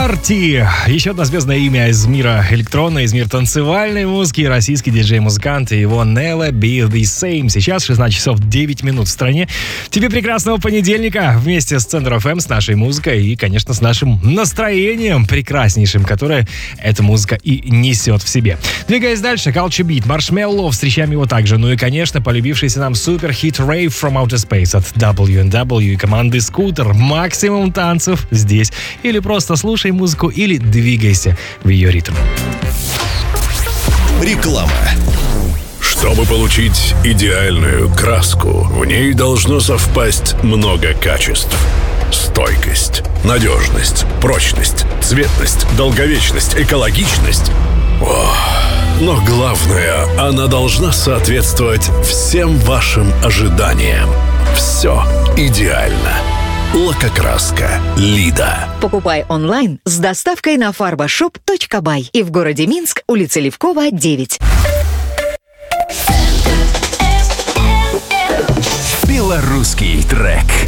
Либерти. Еще одно звездное имя из мира электронной, из мира танцевальной музыки. Российский диджей-музыкант и его Never Be The Same. Сейчас 16 часов 9 минут в стране. Тебе прекрасного понедельника вместе с Центр FM, с нашей музыкой и, конечно, с нашим настроением прекраснейшим, которое эта музыка и несет в себе. Двигаясь дальше, Culture Beat, Marshmello, встречаем его также. Ну и, конечно, полюбившийся нам суперхит Rave from Outer Space от W&W и команды Scooter. Максимум танцев здесь. Или просто слушай музыку, или двигайся в ее ритм. Реклама. Чтобы получить идеальную краску, в ней должно совпасть много качеств. Стойкость, надежность, прочность, цветность, долговечность, экологичность. Но главное, она должна соответствовать всем вашим ожиданиям. Все идеально. Лакокраска Лида. Покупай онлайн с доставкой на farbashop.by и в городе Минск, улица Левкова, 9. Белорусский трек.